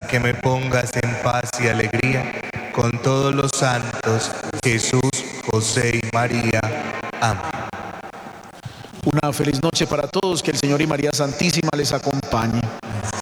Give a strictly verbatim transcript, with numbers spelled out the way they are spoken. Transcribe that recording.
que me pongas en paz y alegría con todos los santos, Jesús, José y María. Amén. Una feliz noche para todos, que el Señor y María Santísima les acompañe.